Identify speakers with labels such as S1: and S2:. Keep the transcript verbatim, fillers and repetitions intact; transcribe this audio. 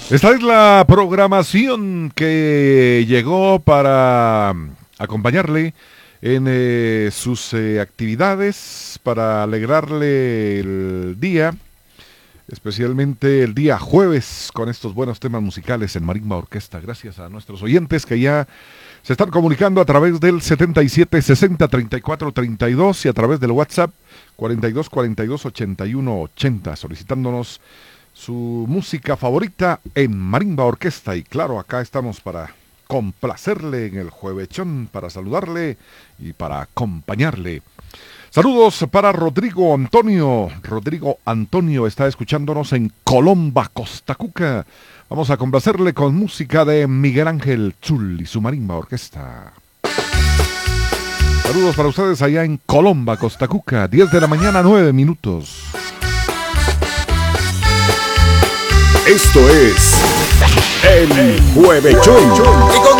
S1: Esta es la programación que llegó para acompañarle en eh, sus eh, actividades, para alegrarle el día, especialmente el día jueves, con estos buenos temas musicales en Marimba Orquesta. Gracias a nuestros oyentes que ya se están comunicando a través del setenta y siete sesenta treinta y cuatro treinta y dos y a través del WhatsApp cuarenta y dos cuarenta y dos ochenta y uno ochenta, solicitándonos su música favorita en Marimba Orquesta. Y claro, acá estamos para complacerle en el juevechón, para saludarle y para acompañarle. Saludos para Rodrigo Antonio. Rodrigo Antonio está escuchándonos en Colomba, Costa Cuca. Vamos a complacerle con música de Miguel Ángel Chul y su Marimba Orquesta. Saludos para ustedes allá en Colomba, Costa Cuca, diez de la mañana, nueve minutos.
S2: Esto es El Juevechón.